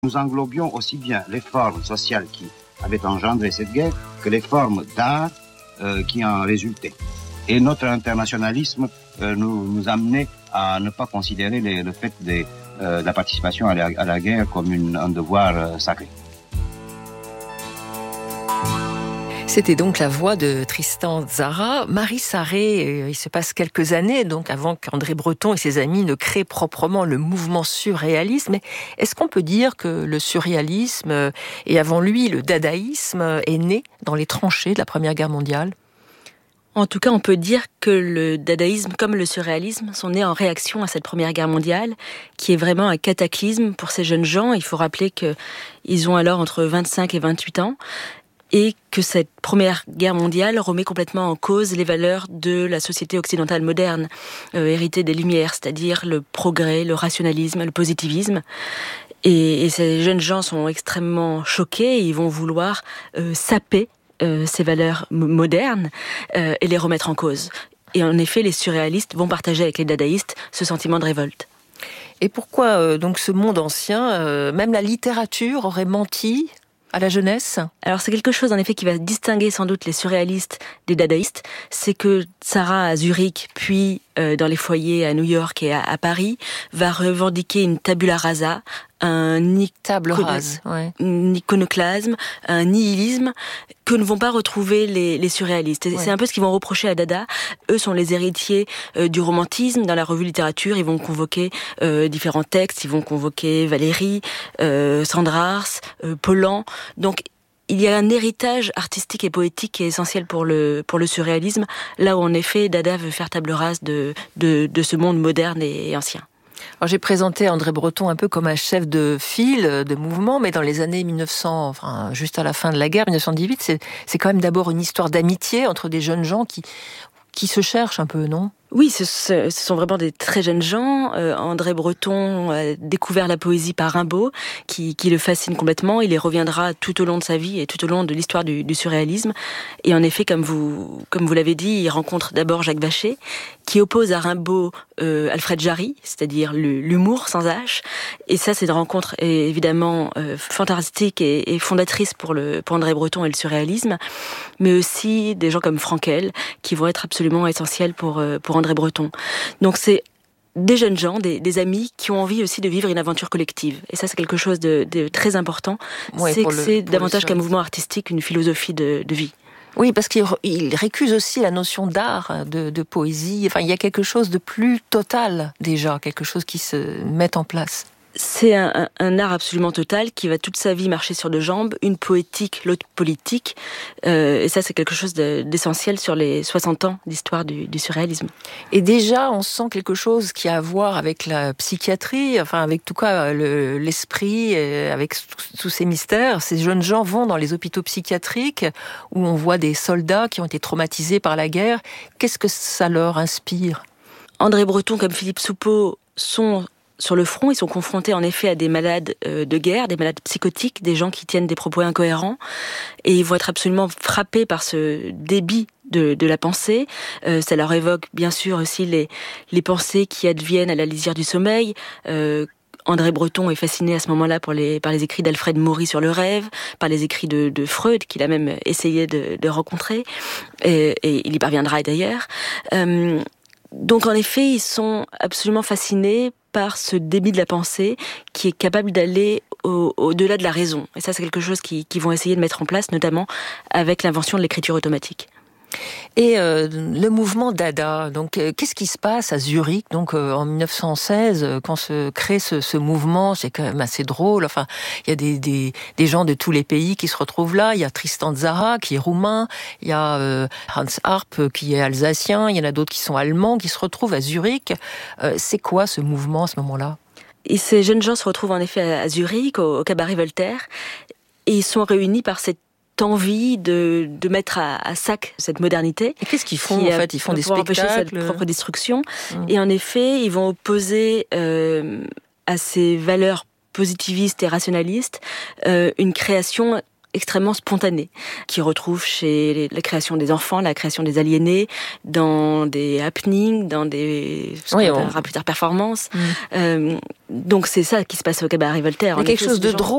Nous englobions aussi bien les formes sociales qui avaient engendré cette guerre que les formes d'art qui en résultaient. Et notre internationalisme nous amenait à ne pas considérer le fait de la participation à la guerre comme un devoir sacré. C'était donc la voix de Tristan Tzara. Marie Sarré, il se passe quelques années, donc avant qu'André Breton et ses amis ne créent proprement le mouvement surréaliste. Mais est-ce qu'on peut dire que le surréalisme et avant lui le dadaïsme est né dans les tranchées de la Première Guerre mondiale ? En tout cas, on peut dire que le dadaïsme comme le surréalisme sont nés en réaction à cette Première Guerre mondiale, qui est vraiment un cataclysme pour ces jeunes gens. Il faut rappeler qu'ils ont alors entre 25 et 28 ans. Et que cette Première Guerre mondiale remet complètement en cause les valeurs de la société occidentale moderne, héritée des Lumières, c'est-à-dire le progrès, le rationalisme, le positivisme. Et ces jeunes gens sont extrêmement choqués et ils vont vouloir saper ces valeurs modernes et les remettre en cause. Et en effet, les surréalistes vont partager avec les dadaïstes ce sentiment de révolte. Et pourquoi donc ce monde ancien, même la littérature aurait menti à la jeunesse ? Alors c'est quelque chose en effet qui va distinguer sans doute les surréalistes des dadaïstes, c'est que Tzara à Zurich, puis dans les foyers à New York et à Paris, va revendiquer une tabula rasa, un iconoclasme, un nihilisme que ne vont pas retrouver les surréalistes. Ouais. C'est un peu ce qu'ils vont reprocher à Dada. Eux sont les héritiers du romantisme. Dans la revue littérature, ils vont convoquer différents textes. Ils vont convoquer Valéry, Sandrars, Pollan. Donc il y a un héritage artistique et poétique qui est essentiel pour le surréalisme, là où en effet Dada veut faire table rase de ce monde moderne et ancien. Alors j'ai présenté André Breton un peu comme un chef de file, de mouvement, mais dans les années 1900, enfin juste à la fin de la guerre, 1918, c'est quand même d'abord une histoire d'amitié entre des jeunes gens qui se cherchent un peu, non ? Oui, ce sont vraiment des très jeunes gens. André Breton a découvert la poésie par Rimbaud, qui le fascine complètement. Il y reviendra tout au long de sa vie et tout au long de l'histoire du surréalisme. Et en effet, comme vous l'avez dit, il rencontre d'abord Jacques Vacher, qui oppose à Rimbaud Alfred Jarry, c'est-à-dire l'humour sans H. Et ça, c'est une rencontre évidemment fantastique et fondatrice pour André Breton et le surréalisme, mais aussi des gens comme Frankel, qui vont être absolument essentiels pour André Breton. Donc c'est des jeunes gens, des amis qui ont envie aussi de vivre une aventure collective. Et ça, c'est quelque chose de très important. Ouais, c'est davantage qu'un mouvement artistique, une philosophie de vie. Oui, parce qu'il récuse aussi la notion d'art, de poésie. Enfin, il y a quelque chose de plus total déjà, quelque chose qui se met en place. C'est un art absolument total qui va toute sa vie marcher sur deux jambes, une poétique, l'autre politique. Et ça, c'est quelque chose d'essentiel sur les 60 ans d'histoire du surréalisme. Et déjà, on sent quelque chose qui a à voir avec la psychiatrie, enfin avec tout cas l'esprit, avec tous ces mystères. Ces jeunes gens vont dans les hôpitaux psychiatriques où on voit des soldats qui ont été traumatisés par la guerre. Qu'est-ce que ça leur inspire ? André Breton comme Philippe Soupeau sont sur le front, ils sont confrontés en effet à des malades de guerre, des malades psychotiques, des gens qui tiennent des propos incohérents, et ils vont être absolument frappés par ce débit de la pensée. Ça leur évoque bien sûr aussi les pensées qui adviennent à la lisière du sommeil. André Breton est fasciné à ce moment-là par les écrits d'Alfred Maury sur le rêve, par les écrits de Freud, qu'il a même essayé de rencontrer, et il y parviendra d'ailleurs. Donc en effet, ils sont absolument fascinés par ce débit de la pensée qui est capable d'aller au-delà de la raison. Et ça, c'est quelque chose qu'ils vont essayer de mettre en place, notamment avec l'invention de l'écriture automatique. Et le mouvement Dada, donc qu'est-ce qui se passe à Zurich donc en 1916 quand se crée ce mouvement? C'est quand même assez drôle. Enfin, il y a des gens de tous les pays qui se retrouvent là. Il y a Tristan Tzara qui est roumain, il y a Hans Arp qui est alsacien, il y en a d'autres qui sont allemands qui se retrouvent à Zurich. C'est quoi ce mouvement à ce moment-là? Et ces jeunes gens se retrouvent en effet à Zurich au cabaret Voltaire et ils sont réunis par cette envie de mettre à sac cette modernité. Et qu'est-ce qu'ils font en fait? Ils font des spectacles, empêcher cette propre destruction. Et en effet, ils vont opposer à ces valeurs positivistes et rationalistes une création extrêmement spontanée, qui retrouve chez la création des enfants, la création des aliénés, dans des happenings, dans des plus tard performances. Donc c'est ça qui se passe au cabaret Voltaire. Il y a quelque chose de drôle.